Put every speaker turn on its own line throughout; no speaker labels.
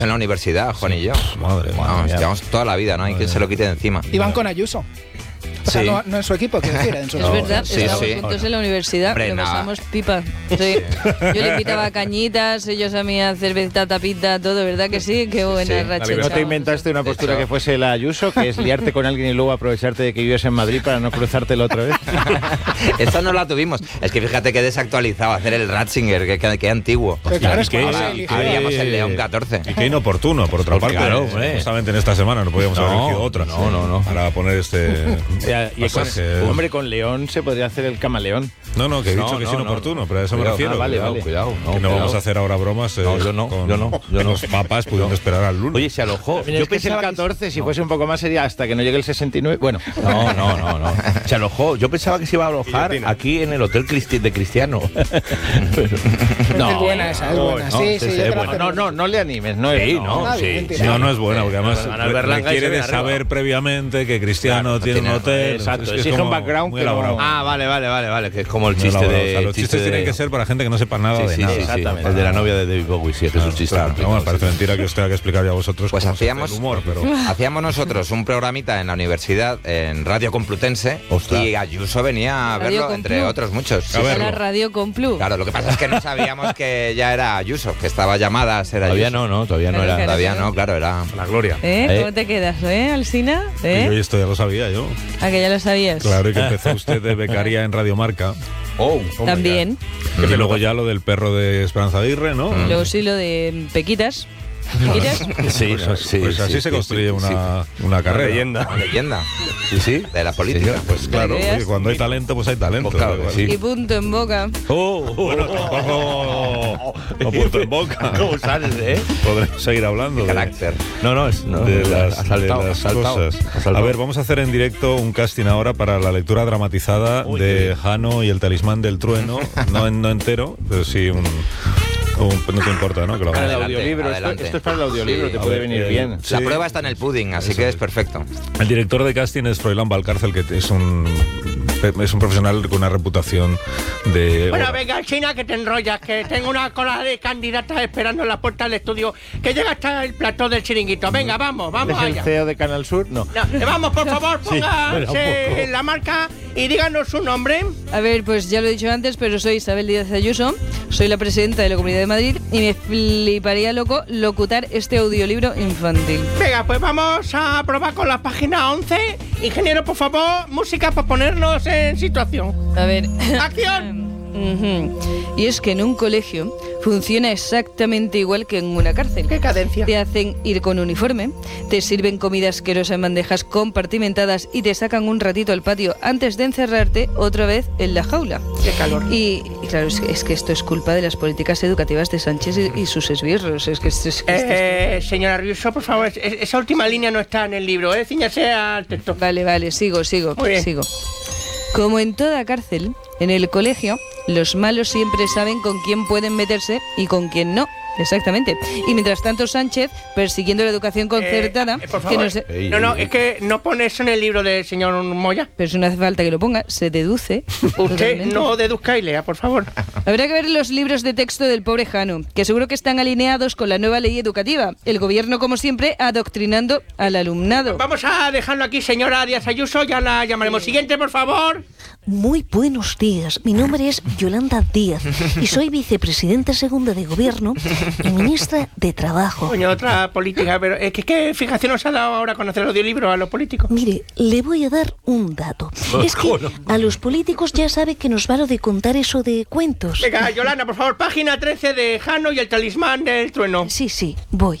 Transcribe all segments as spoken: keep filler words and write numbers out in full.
en la universidad, Juan sí. y yo.
Madre
mía. Llevamos toda la vida, no hay quien se lo quite de encima.
Iban con Ayuso. O sea, sí. no, no en su equipo, quiero decir, en su
Es
no,
verdad,
sí,
estábamos
sí.
juntos en la universidad,
Hombre,
lo
nada.
pasamos pipa. Sí. Yo le invitaba cañitas, ellos a mí a cerveza, tapita, todo, ¿verdad que sí? Qué buena
Sí.
racha.
¿No te inventaste una postura que fuese la Ayuso, que es liarte con alguien y luego aprovecharte de que vives en Madrid para no cruzártelo otra vez?
Esa no la tuvimos. Es que fíjate que desactualizado hacer el Ratzinger, que, que, que antiguo.
Pero claro, es que
Ahora haríamos el León catorce.
Y qué inoportuno, por otra parte.
Claro, hombre.
Justamente en esta semana no podíamos
No,
haber elegido otra.
no, no, no.
Para poner este...
Y con,
pasaje.
hombre, con León se podría hacer el camaleón.
No, no, que he
No,
dicho que es
no,
inoportuno,
no.
pero a eso
Cuidado,
me refiero.
ah, vale,
cuidado,
vale.
cuidado.
No,
que no
cuidado.
vamos a hacer ahora bromas eh,
No, yo no,
con,
yo no, yo no.
los papas pudiendo esperar al lunes.
Oye, se alojó.
Yo
Yo pensé el
pensaba que-
catorce, si no. fuese un poco más sería hasta que no llegue el sesenta y nueve. Bueno,
No, no, no, no. Se alojó. Yo pensaba que se iba a alojar aquí en el hotel Cristi- de Cristiano.
no, es buena esa, es buena.
no,
sí,
sí,
sí,
sí,
yo
es
te la
buena. No,
acepto.
no, no le animes, no es.
Sí,
no.
no,
Ah,
sí.
bien,
sí.
mentira.
No, no es buena, porque además
Van al Berlanga y
requiere
se
de
viene arriba.
saber previamente que Cristiano
Claro,
tiene un
tiene-
hotel.
exacto,
Es que es
exige un
como
background
muy
que no-
elaborado.
Ah, vale, vale, vale, vale, que es como el
Muy
chiste
elaborado.
de...
O sea, los
el chiste
chistes
de-
tienen que ser para gente que no sepa nada
Sí,
de
sí,
nada.
sí,
exactamente.
el de la novia de David Bowie, sí, que es un chiste
Claro,
complicado,
no, me parece
sí.
mentira que os tenga que explicar ya a vosotros
Pues
cómo se hace
hacíamos,
el humor, pero...
hacíamos nosotros un programita en la universidad, en Radio Complutense,
Ostras.
y Ayuso venía a
Radio
verlo,
Complu.
entre otros muchos.
A
A
verlo.
la radio Complu.
Claro, lo que pasa es que no sabíamos que ya era Ayuso, que estaba llamada a ser Ayuso.
Todavía no, no, todavía no
Claro,
era...
claro.
Todavía no, claro, era...
La gloria.
¿Eh?
Eh.
¿Cómo te quedas, eh, Alsina?
Y
¿Eh?
yo esto ya lo sabía yo.
¿A que ya lo sabías?
Claro, y que empezó usted de becaria en Radio Marca.
Oh,
También.
Y luego ya lo del perro de Esperanza Aguirre, ¿no?
Luego sí lo de Pequitas. ¿Pequitas?
sí,
Pues,
sí,
pues así
sí,
se
sí,
construye
sí,
una, una carrera.
leyenda.
Una leyenda
Sí, sí.
de la política.
Pues claro,
¿Veas?
oye, cuando hay talento, pues hay talento.
Pues claro
Da
que
igual.
sí.
Y punto en boca.
Oh, bueno, tampoco no punto en boca.
¿Cómo sales, eh?
Podremos seguir hablando de,
Carácter.
No, no, es... No,
de las,
ha saltado,
de
ha
las
saltado,
cosas.
ha saltado.
A ver, vamos a hacer en directo un casting ahora para la lectura dramatizada
Uy,
de
qué
Jano y el talismán del trueno. No, en- no entero, pero sí un... un- no te importa, ¿no? Que lo
Para el
hagamos.
Adelante,
audiolibro, esto,
adelante.
esto es para el audiolibro,
Sí,
te
a
puede
ver,
venir
eh,
bien.
Sí.
La prueba está en el pudding, así que es perfecto.
El director de casting es Froilán Valcárcel, que es un es un profesional con una reputación de...
Bueno, venga, China, que te enrollas, que tengo una cola de candidatas esperando en la puerta del estudio, que llega hasta el plató del chiringuito. Venga, vamos, vamos
¿Es el
allá.
C E O de Canal Sur? No.
No, eh, vamos, por favor,
Sí, bueno, un
póngase
poco.
en la marca y díganos su nombre.
A ver, pues ya lo he dicho antes, pero soy Isabel Díaz Ayuso, soy la presidenta de la Comunidad de Madrid y me fliparía loco locutar este audiolibro infantil.
Venga, pues vamos a probar con la página once. Ingeniero, por favor, música para ponernos en situación.
A ver.
¡Acción!
Ujú. Y es que en un colegio funciona exactamente igual que en una cárcel.
¡Qué cadencia!
Te hacen ir con uniforme, te sirven comida asquerosa en bandejas compartimentadas y te sacan un ratito al patio antes de encerrarte otra vez en la jaula.
¡Qué calor!
Y, y claro, es que, es que esto es culpa de las políticas educativas de Sánchez y, y sus esbirros. Es que, es, es que esto es-
Eh, señora Riuso, por favor, es- es- esa última línea no está en el libro, ¿eh? Cíñase al texto.
Vale, vale, sigo, sigo,
Muy bien.
sigo. Como en toda cárcel, en el colegio, los malos siempre saben con quién pueden meterse y con quién no. Exactamente. Y mientras tanto Sánchez, persiguiendo la educación concertada,
Eh, eh, por
que
favor.
no sé...
Ey,
No, no,
ey,
es que no pone eso en el libro del señor Moya.
Pero eso no hace falta que lo ponga, se deduce.
Usted
totalmente.
no deduzca y lea, por favor.
Habrá que ver los libros de texto del pobre Jano, que seguro que están alineados con la nueva ley educativa. El gobierno, como siempre, adoctrinando al alumnado.
Vamos a dejarlo aquí, señora Díaz Ayuso, ya la llamaremos. Siguiente, por favor.
Muy buenos días. Mi nombre es Yolanda Díaz y soy vicepresidenta segunda de Gobierno y ministra de Trabajo.
Coño, otra política, pero es que qué fijación nos ha dado ahora conocer el audiolibro a los políticos.
Mire, le voy a dar un dato. Es que a los políticos ya sabe que nos va lo de contar eso de cuentos.
Venga, Yolanda, por favor, página trece de Jano y el talismán del trueno.
Sí, sí, voy.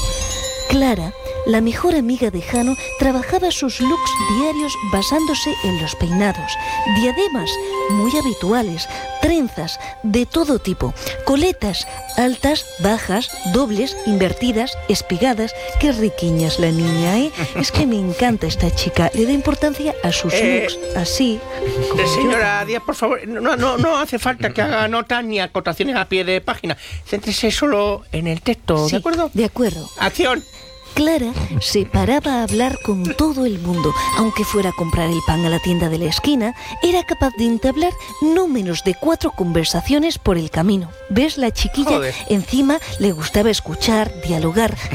Clara, la mejor amiga de Jano, trabajaba sus looks diarios basándose en los peinados, diademas muy habituales, trenzas de todo tipo, coletas altas, bajas, dobles, invertidas, espigadas. Qué riquiñas la niña, ¿eh? Es que me encanta esta chica, le da importancia a sus
Eh,
looks, así como
Eh,
yo.
Señora Díaz, por favor, no, no, no hace falta que haga notas ni acotaciones a pie de página. Céntrese solo en el texto,
Sí,
¿de acuerdo?
de acuerdo.
Acción.
Clara se paraba a hablar con todo el mundo. Aunque fuera a comprar el pan a la tienda de la esquina, era capaz de entablar no menos de cuatro conversaciones por el camino. ¿Ves? La chiquilla
Joder.
encima le gustaba escuchar, dialogar.